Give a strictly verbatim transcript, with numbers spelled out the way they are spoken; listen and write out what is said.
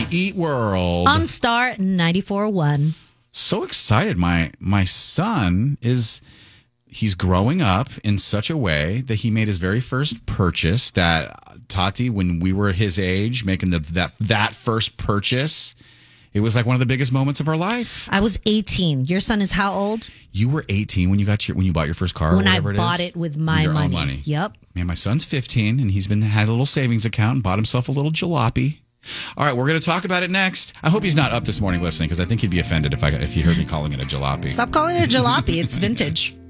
Eat World on Star ninety-four point one. So excited. My my son is he's growing up in such a way that he made his very first purchase that Tati, when we were his age, making the that that first purchase, it was like one of the biggest moments of our life. I was eighteen. Your son is how old? You were eighteen when you got your when you bought your first car. When or I whatever bought it, is. it with my your money. Own money. Yep. Man, my son's fifteen and he's been had a little savings account and bought himself a little jalopy. All right, we're going to talk about it next. I hope he's not up this morning listening because I think he'd be offended if I if he heard me calling it a jalopy. Stop calling it a jalopy. It's vintage.